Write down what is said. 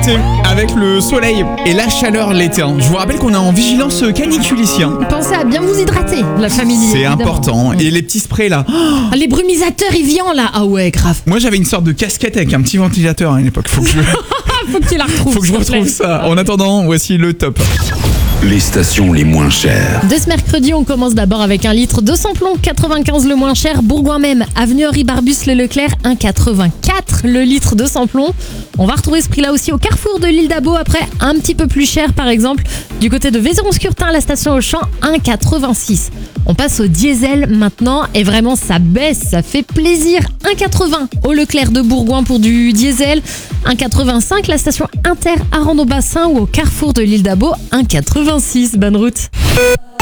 l'été, avec le soleil et la chaleur l'été. Je vous rappelle qu'on est en vigilance canicule ici. Pensez à bien vous hydrater, la famille. C'est évidemment. important. Et les petits sprays là. Ah, les brumisateurs Evian là. Ah ouais, grave. Moi j'avais une sorte de casquette avec un petit ventilateur à une époque. Faut que tu la retrouves. faut que je retrouve ça. En attendant, voici le top. Les stations les moins chères. De ce mercredi, on commence d'abord avec 1 litre de samplon, 95 le moins cher, Bourgoin même, avenue Henri Barbus Le Leclerc, 1,84 le litre de samplon. On va retrouver ce prix-là aussi au carrefour de l'île d'Abo, après un petit peu plus cher par exemple, du côté de Vézeron-Scurtin à la station Auchan, 1,86. On passe au diesel maintenant et vraiment ça baisse, ça fait plaisir. 1,80 au Leclerc de Bourgoin pour du diesel, 1,85 la station Inter à Rando-Bassin ou au carrefour de l'île d'Abo, 1,86. Bonne route.